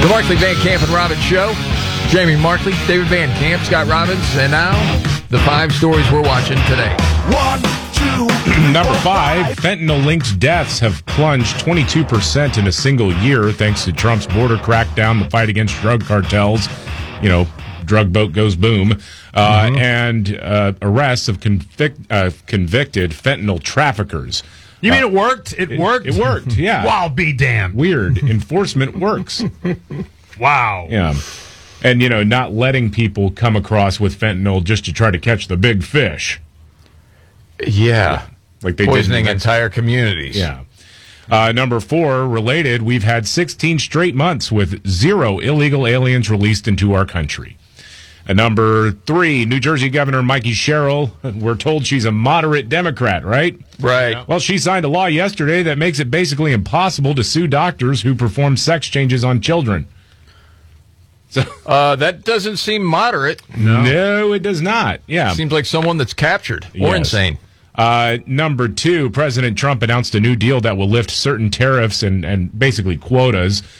The Markley, Van Camp, and Robbins Show. Jamie Markley, David Van Camp, Scott Robbins, and now the 5 stories we're watching today. 1, 2. Number 5, fentanyl-linked deaths have plunged 22% in a single year thanks to Trump's border crackdown, the fight against drug cartels. You know, drug boat goes boom. And arrests of convicted fentanyl traffickers. You mean it worked? It worked? It worked, yeah. Wow, be damned. Weird. Enforcement works. Wow. Yeah. And, you know, not letting people come across with fentanyl just to try to catch the big fish. Yeah. Like they Poisoning did. entire communities. Yeah. Number 4, related, we've had 16 straight months with 0 illegal aliens released into our country. Number 3, New Jersey Governor Mikey Sherrill, we're told she's a moderate Democrat, right? Right. Well, she signed a law yesterday that makes it basically impossible to sue doctors who perform sex changes on children. So that doesn't seem moderate. No, it does not. Yeah. Seems like someone that's captured or Yes. insane. Number 2, President Trump announced a new deal that will lift certain tariffs and basically quotas